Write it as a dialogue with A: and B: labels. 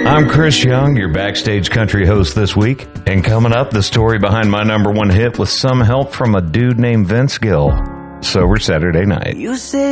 A: I'm Chris Young, your Backstage Country host this week. And coming up, the story behind my number one hit with some help from a dude named Vince Gill. Sober Saturday Night.
B: You say